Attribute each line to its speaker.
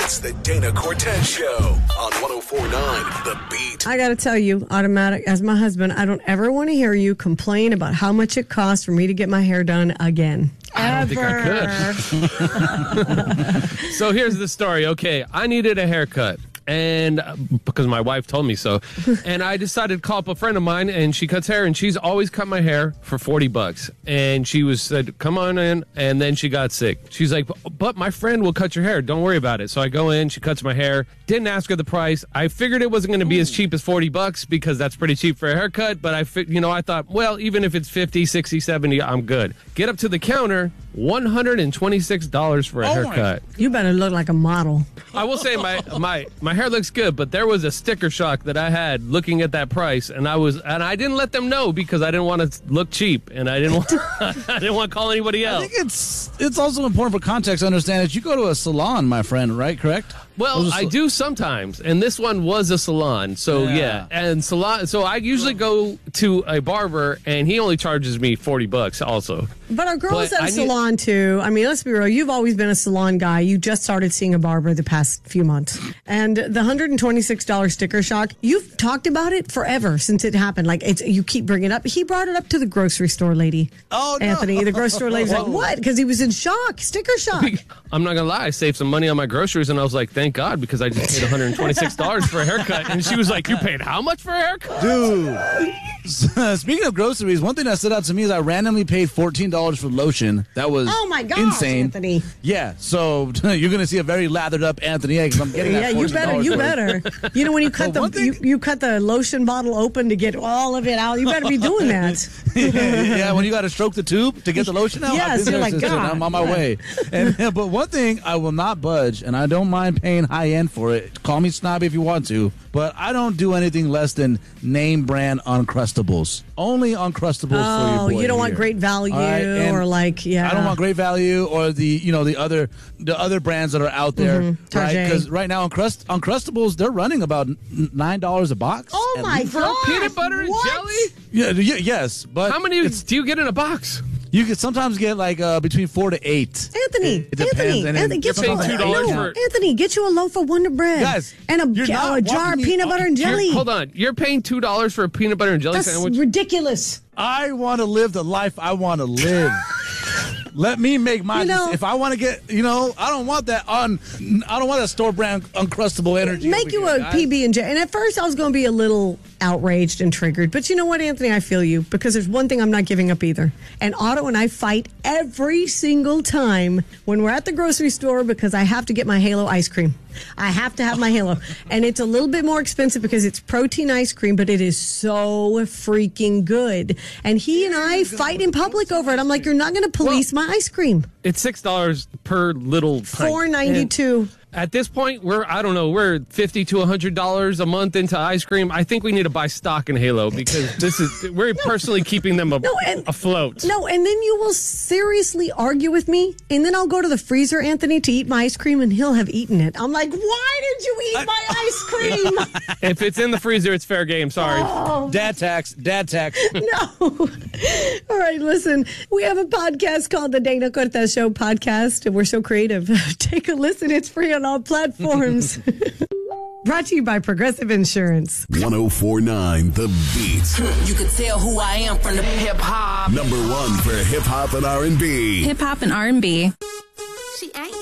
Speaker 1: It's the Dana Cortez Show on 104.9 The Beat.
Speaker 2: I got to tell you, Automatic, as my husband, I don't ever want to hear you complain about how much it costs for me to get my hair done again.
Speaker 3: I don't think I could. So here's the story. Okay, I needed a haircut. And because my wife told me so, and I decided to call up a friend of mine, and she cuts hair, and she's always cut my hair for $40. And she said, come on in. And then she got sick. She's like, but my friend will cut your hair. Don't worry about it. So I go in, she cuts my hair. Didn't ask her the price. I figured it wasn't going to be as cheap as $40 because that's pretty cheap for a haircut. But I thought, well, even if it's $50, $60, $70, I'm good. Get up to the counter, $126 for a haircut.
Speaker 2: You better look like a model.
Speaker 3: I will say my hair looks good, but there was a sticker shock that I had looking at that price, and I didn't let them know because I didn't want to look cheap, and I didn't want to call anybody else.
Speaker 4: I think it's also important for context to understand that you go to a salon, my friend, right? Correct?
Speaker 3: Well, I do sometimes, and this one was a salon, so yeah. And salon. So I usually go to a barber, and he only charges me $40 also.
Speaker 2: But our girls at a salon too. I mean, let's be real. You've always been a salon guy. You just started seeing a barber the past few months, and the $126 sticker shock. You've talked about it forever since it happened. Like you keep bringing it up. He brought it up to the grocery store lady.
Speaker 4: Oh, no.
Speaker 2: Anthony, the grocery store lady's like, what? Because he was in shock. Sticker shock.
Speaker 3: I'm not gonna lie. I saved some money on my groceries, and I was like, thank God, because I just paid $126 for a haircut. And she was like, you paid how much for a haircut?
Speaker 4: Dude. Speaking of groceries, one thing that stood out to me is I randomly paid $14 for lotion. That was insane.
Speaker 2: Anthony.
Speaker 4: Yeah, so you're going to see a very lathered up Anthony because I'm getting that $14.
Speaker 2: You better. You know, when you cut you cut the lotion bottle open to get all of it out, you better be doing that.
Speaker 4: Yeah, when you got to stroke the tube to get the lotion out.
Speaker 2: Yes, you're like, God.
Speaker 4: I'm on my way. But one thing I will not budge, and I don't mind paying high end for it. Call me snobby if you want to, but I don't do anything less than name brand Uncrustables. Only Uncrustables for your boy.
Speaker 2: You don't want great value or
Speaker 4: I don't want great value or the other brands that are out there, right? Because right now Uncrustables, they're running about $9 a box.
Speaker 2: Oh my God!
Speaker 3: For peanut butter and jelly?
Speaker 4: Yeah, yes, but
Speaker 3: how many do you get in a box?
Speaker 4: You can sometimes get like between 4 to 8.
Speaker 2: Anthony, get you a loaf of Wonder Bread,
Speaker 4: guys,
Speaker 2: and a jar of peanut butter and jelly.
Speaker 3: Hold on, you're paying $2 for a peanut butter and jelly sandwich?
Speaker 2: That's ridiculous.
Speaker 4: I want to live the life I want to live. Let me make my. If I want to get, I don't want that store brand Uncrustable energy.
Speaker 2: Make you a PB&J. And at first, I was going to be a little outraged and triggered, but you know what, Anthony? I feel you because there's one thing I'm not giving up either. And Otto and I fight every single time when we're at the grocery store because I have to get my Halo ice cream. I have to have my Halo. And it's a little bit more expensive because it's protein ice cream, but it is so freaking good. And he and I fight in public over it. I'm like, you're not going to police my ice cream.
Speaker 3: It's $6 per little pint.
Speaker 2: $4.92.
Speaker 3: At this point, we're $50 to $100 a month into ice cream. I think we need to buy stock in Halo because we're personally keeping them afloat.
Speaker 2: No, and then you will seriously argue with me, and then I'll go to the freezer, Anthony, to eat my ice creom, and he'll have eaten it. I'm like, why did you eat my ice cream?
Speaker 3: If it's in the freezer, it's fair game. Sorry.
Speaker 2: Oh.
Speaker 4: Dad tax.
Speaker 2: No. All right, listen. We have a podcast called The Dana Cortez Show Podcast, and we're so creative. Take a listen. It's free on all platforms. Brought to you by Progressive Insurance.
Speaker 1: 104.9 The Beat.
Speaker 5: You could tell who I am from the hip-hop.
Speaker 1: Number one for hip-hop and R&B.
Speaker 6: Hip-hop and R&B.
Speaker 5: She ain't